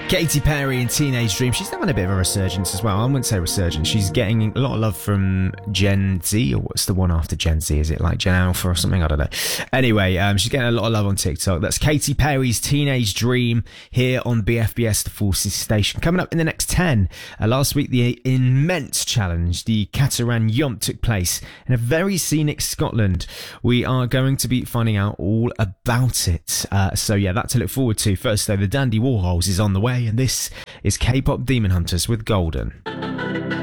Katy Perry and Teenage Dream. She's having a bit of a resurgence as well. I wouldn't say resurgence. She's getting a lot of love from Gen Z, or what's the one after Gen Z? Is it like Gen Alpha or something? I don't know. Anyway, she's getting a lot of love on TikTok. That's Katy Perry's Teenage Dream here on BFBS, the Forces Station. Coming up in the next 10. Last week, the immense challenge, the Cateran Yomp, took place in a very scenic Scotland. We are going to be finding out all about it. So yeah, that to look forward to. First though, the Dandy Warhols is on the way, and this is K-Pop Demon Hunters with Golden.